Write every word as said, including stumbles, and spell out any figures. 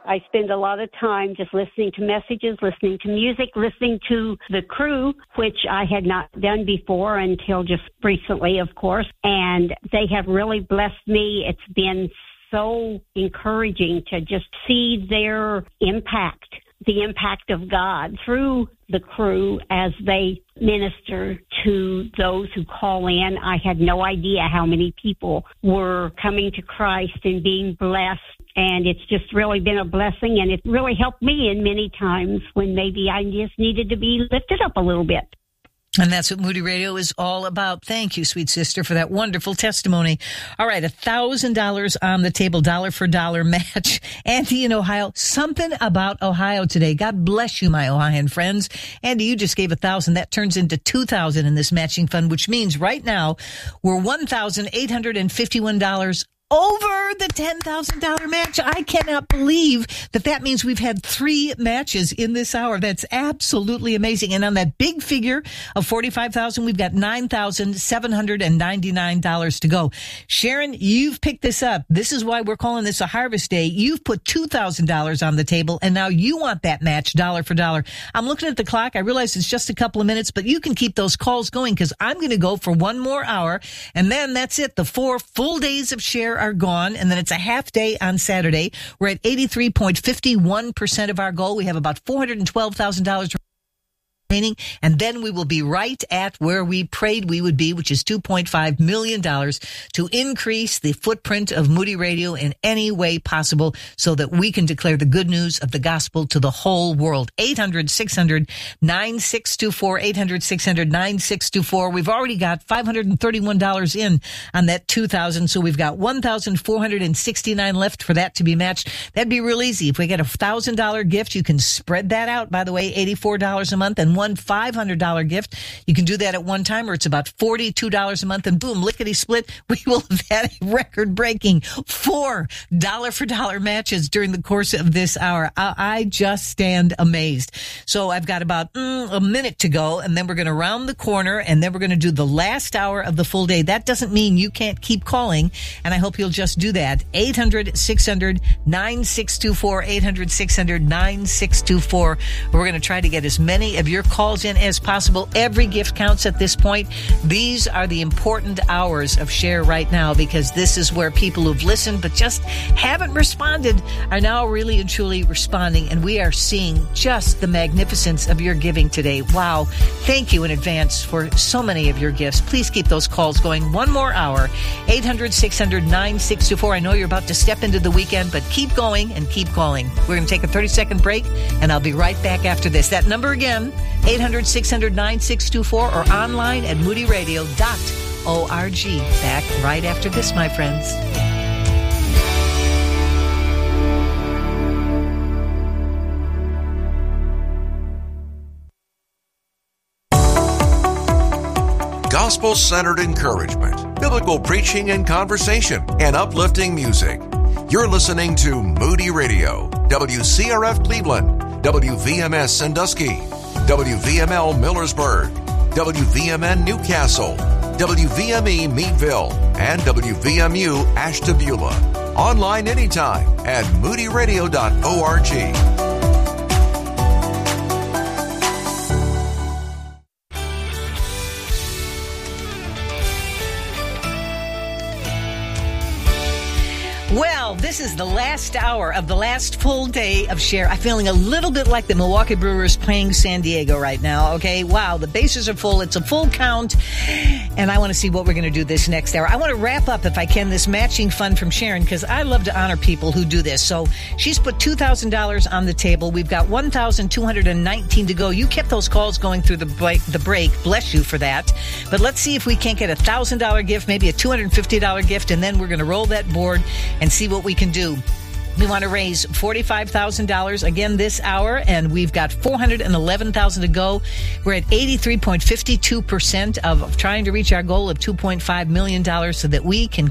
I spend a lot of time just listening to messages, listening to music, listening to the crew, which I had not done before until just recently, of course. And they have really blessed me. It's been so encouraging to just see their impact, the impact of God through the crew as they minister to those who call in. I had no idea how many people were coming to Christ and being blessed. And it's just really been a blessing, and it really helped me in many times when maybe I just needed to be lifted up a little bit. And that's what Moody Radio is all about. Thank you, sweet sister, for that wonderful testimony. All right, one thousand dollars on the table, dollar for dollar match. Andy in Ohio, something about Ohio today. God bless you, my Ohioan friends. Andy, you just gave one thousand dollars. That turns into two thousand dollars in this matching fund, which means right now we're one thousand eight hundred fifty-one dollars over the ten thousand dollars match. I cannot believe that that means we've had three matches in this hour. That's absolutely amazing. And on that big figure of forty-five thousand dollars, we've got nine thousand seven hundred ninety-nine dollars to go. Sharon, you've picked this up. This is why we're calling this a harvest day. You've put two thousand dollars on the table, and now you want that match dollar for dollar. I'm looking at the clock. I realize it's just a couple of minutes, but you can keep those calls going because I'm going to go for one more hour, and then that's it. The four full days of share are gone, and then it's a half day on Saturday. We're at eighty-three point five one percent of our goal. We have about four hundred twelve thousand dollars remaining, and then we will be right at where we prayed we would be, which is two point five million dollars, to increase the footprint of Moody Radio in any way possible so that we can declare the good news of the gospel to the whole world. eight hundred, six hundred, nine six two four, eight hundred, six hundred, nine six two four. We've already got five hundred thirty-one dollars in on that two thousand, so we've got one thousand four hundred sixty-nine left for that to be matched. That'd be real easy. If we get a one thousand dollars gift, you can spread that out, by the way, eighty-four dollars a month, and one five hundred dollars gift. You can do that at one time, or it's about forty-two dollars a month, and boom, lickety split, we will have had a record-breaking four dollar for dollar matches during the course of this hour. I, I just stand amazed. So I've got about mm, a minute to go, and then we're going to round the corner, and then we're going to do the last hour of the full day. That doesn't mean you can't keep calling, and I hope you'll just do that. eight hundred, six hundred, nine six two four, eight hundred, six hundred, nine six two four. We're going to try to get as many of your calls in as possible. Every gift counts at this point. These are the important hours of share right now, because this is where people who've listened but just haven't responded are now really and truly responding, and we are seeing just the magnificence of your giving today. Wow. Thank you in advance for so many of your gifts. Please keep those calls going. One more hour. eight hundred, six hundred, nine six two four. I know you're about to step into the weekend, but keep going and keep calling. We're going to take a thirty second break, and I'll be right back after this. That number again, eight hundred, six hundred, nine six two four, or online at moody radio dot org. Back right after this, my friends. Gospel-centered encouragement, biblical preaching and conversation, and uplifting music. You're listening to Moody Radio, W C R F Cleveland, W V M S Sandusky, W V M L Millersburg, W V M N Newcastle, W V M E Meadville, and W V M U Ashtabula. Online anytime at moody radio dot org. Well, this is the last hour of the last full day of share. I'm feeling a little bit like the Milwaukee Brewers playing San Diego right now, okay? Wow, the bases are full. It's a full count, and I want to see what we're going to do this next hour. I want to wrap up, if I can, this matching fund from Sharon, because I love to honor people who do this. So she's put two thousand dollars on the table. We've got one thousand two hundred nineteen to go. You kept those calls going through the break, the break. Bless you for that. But let's see if we can't get a one thousand dollars gift, maybe a two hundred fifty dollars gift, and then we're going to roll that board and see what we can do. We want to raise forty-five thousand dollars again this hour, and we've got four hundred eleven thousand dollars to go. We're at eighty-three point five two percent of trying to reach our goal of two point five million dollars so that we can